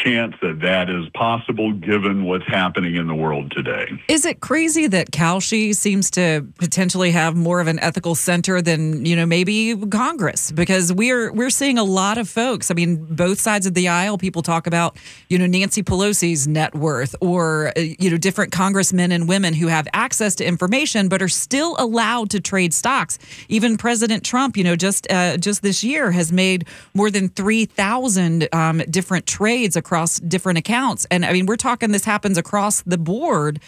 chance that that is possible given what's happening in the world today. Is it crazy that Kalshi seems to potentially have more of an ethical center than, maybe Congress? Because we're seeing a lot of folks, both sides of the aisle, people talk about, Nancy Pelosi's net worth or, different congressmen and women who have access to information but are still allowed to trade stocks. Even President Trump, just this year has made more than 3,000 different trades across different accounts. And we're talking this happens across the board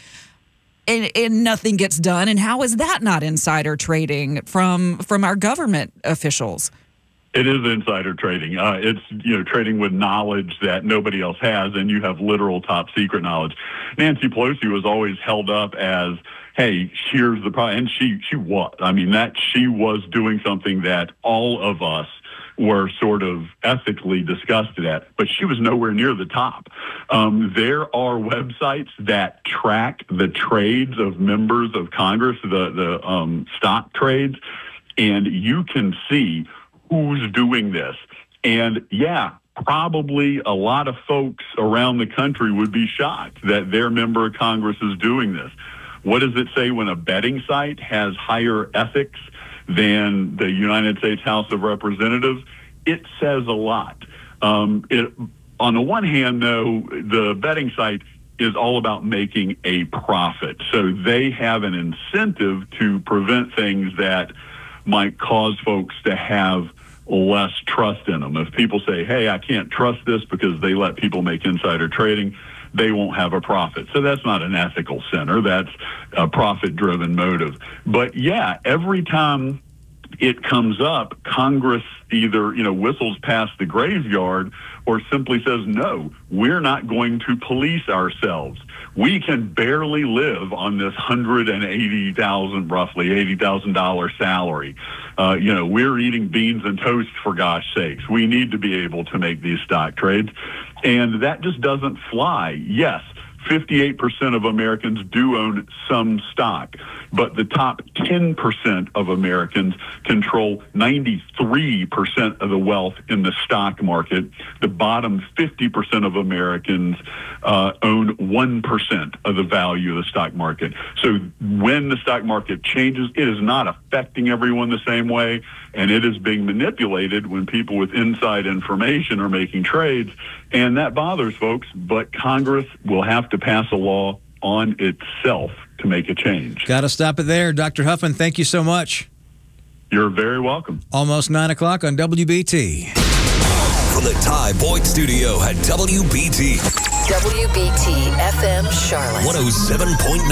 and nothing gets done. And how is that not insider trading from our government officials? It is insider trading. It's trading with knowledge that nobody else has, and you have literal top secret knowledge. Nancy Pelosi was always held up as, hey, here's the problem, and she was. She was doing something that all of us were sort of ethically disgusted at, but she was nowhere near the top. There are websites that track the trades of members of Congress, the stock trades, and you can see who's doing this. And yeah, probably a lot of folks around the country would be shocked that their member of Congress is doing this. What does it say when a betting site has higher ethics than the United States House of Representatives? It says a lot. On the one hand, though, the betting site is all about making a profit. So they have an incentive to prevent things that might cause folks to have less trust in them. If people say, hey, I can't trust this because they let people make insider trading, they won't have a profit. So that's not an ethical center. That's a profit-driven motive. But yeah, every time it comes up, Congress either, whistles past the graveyard or simply says, no, we're not going to police ourselves. We can barely live on this $180,000, roughly $80,000 salary. We're eating beans and toast for gosh sakes. We need to be able to make these stock trades. And that just doesn't fly. Yes, 58% of Americans do own some stock, but the top 10% of Americans control 93% of the wealth in the stock market. The bottom 50% of Americans own 1% of the value of the stock market. So when the stock market changes, it is not affecting everyone the same way, and it is being manipulated when people with inside information are making trades, and that bothers folks, but Congress will have to pass a law on itself to make a change. Got to stop it there. Dr. Huffman, thank you so much. You're very welcome. Almost 9 o'clock on WBT. From the Ty Boyd Studio at WBT. WBT FM Charlotte. 107.9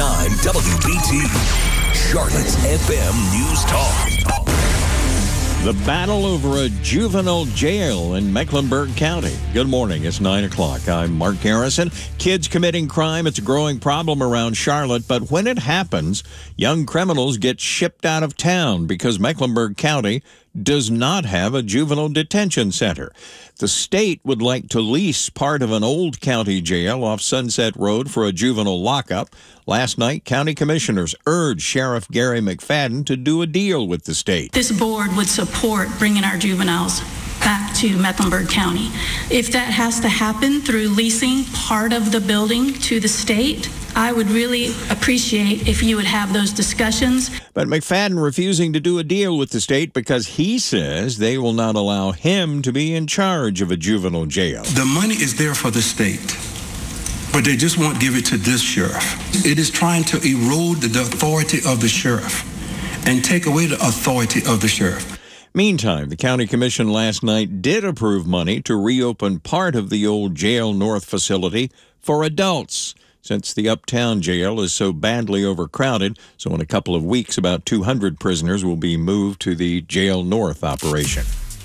WBT. Charlotte's FM News Talk. The battle over a juvenile jail in Mecklenburg County. Good morning. It's 9 o'clock. I'm Mark Harrison. Kids committing crime. It's a growing problem around Charlotte. But when it happens, young criminals get shipped out of town because Mecklenburg County does not have a juvenile detention center. The state would like to lease part of an old county jail off Sunset Road for a juvenile lockup. Last night, county commissioners urged Sheriff Gary McFadden to do a deal with the state. This board would support bringing our juveniles back to Mecklenburg County. If that has to happen through leasing part of the building to the state, I would really appreciate if you would have those discussions. But McFadden refusing to do a deal with the state because he says they will not allow him to be in charge of a juvenile jail. The money is there for the state, but they just won't give it to this sheriff. It is trying to erode the authority of the sheriff and take away the authority of the sheriff. Meantime, the county commission last night did approve money to reopen part of the old Jail North facility for adults, since the uptown jail is so badly overcrowded. So in a couple of weeks, about 200 prisoners will be moved to the Jail North operation.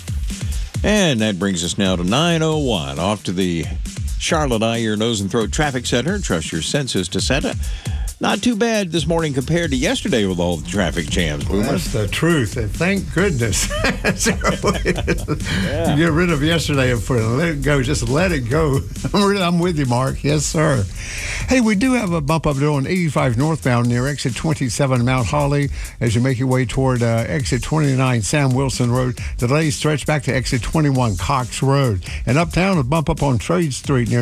And that brings us now to 9:01, off to the Charlotte Eye, Ear, Nose, and Throat Traffic Center. Trust your senses to set it. Not too bad this morning compared to yesterday with all the traffic jams, Boomer. That's the truth, and thank goodness. You get rid of yesterday and let it go. Just let it go. I'm with you, Mark. Yes, sir. Hey, we do have a bump up there on 85 northbound near exit 27 Mount Holly as you make your way toward exit 29 Sam Wilson Road. Delays stretch back to exit 21 Cox Road. And uptown, a bump up on Trade Street near